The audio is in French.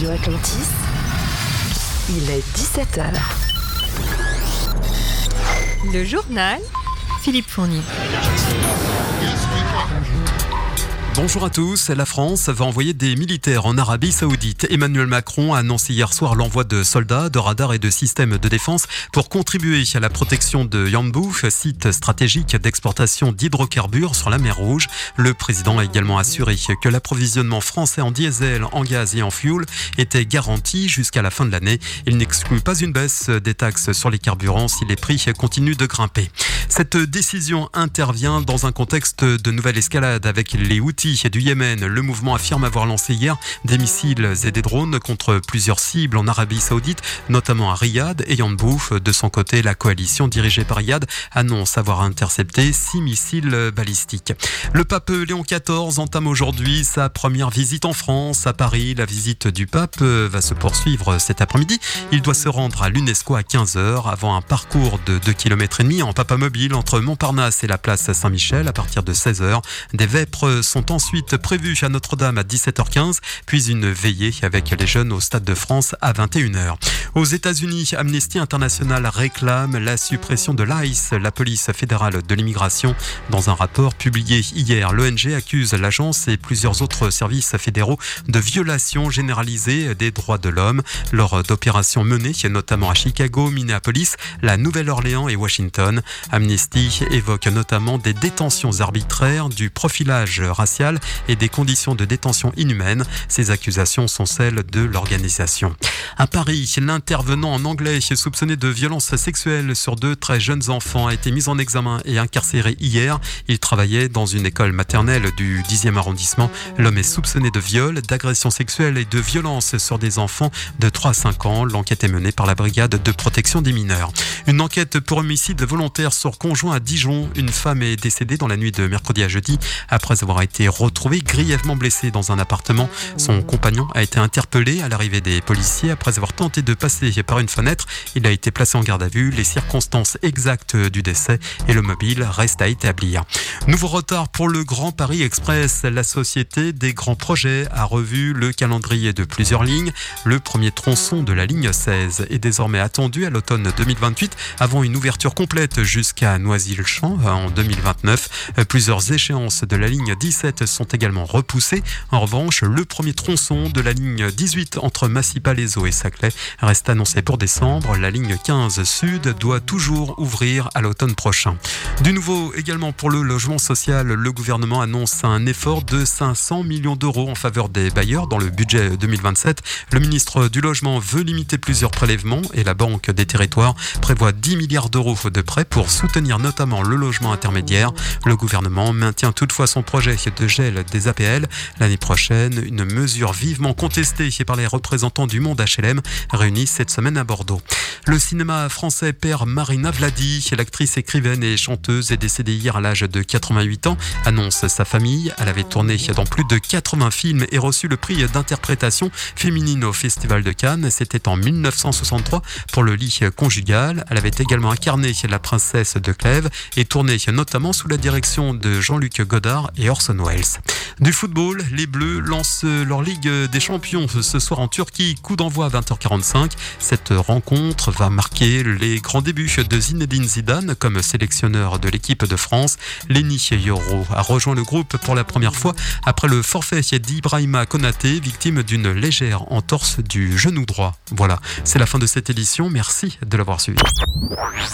Radio Atlantis, il est 17h. Le journal, Philippe Fournier. Bonjour à tous. La France va envoyer des militaires en Arabie Saoudite. Emmanuel Macron a annoncé hier soir l'envoi de soldats, de radars et de systèmes de défense pour contribuer à la protection de Yanbu, site stratégique d'exportation d'hydrocarbures sur la mer Rouge. Le président a également assuré que l'approvisionnement français en diesel, en gaz et en fioul était garanti jusqu'à la fin de l'année. Il n'exclut pas une baisse des taxes sur les carburants si les prix continuent de grimper. Cette décision intervient dans un contexte de nouvelle escalade avec les Houthis du Yémen. Le mouvement affirme avoir lancé hier des missiles et des drones contre plusieurs cibles en Arabie Saoudite, notamment à Riyad et Yanbu. De son côté, la coalition dirigée par Riyad annonce avoir intercepté 6 missiles balistiques. Le pape Léon XIV entame aujourd'hui sa première visite en France. À Paris, la visite du pape va se poursuivre cet après-midi. Il doit se rendre à l'UNESCO à 15h avant un parcours de 2,5 km en papamobile entre Montparnasse et la place Saint-Michel à partir de 16h. Des vêpres sont ensuite prévues à Notre-Dame à 17h15, puis une veillée avec les jeunes au Stade de France à 21h. Aux États-Unis, Amnesty International réclame la suppression de l'ICE, la police fédérale de l'immigration. Dans un rapport publié hier, l'ONG accuse l'agence et plusieurs autres services fédéraux de violation généralisée des droits de l'homme lors d'opérations menées notamment à Chicago, Minneapolis, la Nouvelle-Orléans et Washington. Amnesty évoque notamment des détentions arbitraires, du profilage racial et des conditions de détention inhumaines. Ces accusations sont celles de l'organisation. À Paris, l'intervenant en anglais soupçonné de violences sexuelles sur 2 très jeunes enfants a été mis en examen et incarcéré hier. Il travaillait dans une école maternelle du 10e arrondissement. L'homme est soupçonné de viol, d'agression sexuelle et de violence sur des enfants de 3 à 5 ans. L'enquête est menée par la brigade de protection des mineurs. Une enquête pour homicide volontaire sur conjoint à Dijon. Une femme est décédée dans la nuit de mercredi à jeudi après avoir été retrouvée grièvement blessée dans un appartement. Son compagnon a été interpellé à l'arrivée des policiers après avoir tenté de passer par une fenêtre. Il a été placé en garde à vue. Les circonstances exactes du décès et le mobile restent à établir. Nouveau retard pour le Grand Paris Express. La société des grands projets a revu le calendrier de plusieurs lignes. Le premier tronçon de la ligne 16 est désormais attendu à l'automne 2028 avant une ouverture complète jusqu'à Noisy-le-Champ en 2029. Plusieurs échéances de la ligne 17 sont également repoussées. En revanche, le premier tronçon de la ligne 18 entre Massy-Palaiseau et Saclay reste annoncé pour décembre. La ligne 15 Sud doit toujours ouvrir à l'automne prochain. Du nouveau également pour le logement social, le gouvernement annonce un effort de 500 millions d'euros en faveur des bailleurs dans le budget 2027. Le ministre du Logement veut limiter plusieurs prélèvements et la Banque des Territoires prévoit 10 milliards d'euros de prêts pour soutenir notamment le logement intermédiaire. Le gouvernement maintient toutefois son projet de gel des APL l'année prochaine, une mesure vivement contestée par les représentants du monde HLM réunis cette semaine à Bordeaux. Le cinéma français perd Marina Vladi. L'actrice, écrivaine et chanteuse est décédée hier à l'âge de 88 ans, annonce sa famille. Elle avait tourné dans plus de 80 films et reçu le prix d'interprétation féminine au Festival de Cannes. C'était en 1963 pour Le lit conjugal. Elle avait également incarné la princesse de Clèves et tourné notamment sous la direction de Jean-Luc Godard et Orson Welles. Du football, les Bleus lancent leur Ligue des Champions ce soir en Turquie. Coup d'envoi à 20h45. Cette rencontre va marquer les grands débuts de Zinedine Zidane comme sélectionneur de l'équipe de France. Lenny Yoro a rejoint le groupe pour la première fois après le forfait d'Ibrahima Konaté, victime d'une légère entorse du genou droit. Voilà, c'est la fin de cette édition. Merci de l'avoir suivi.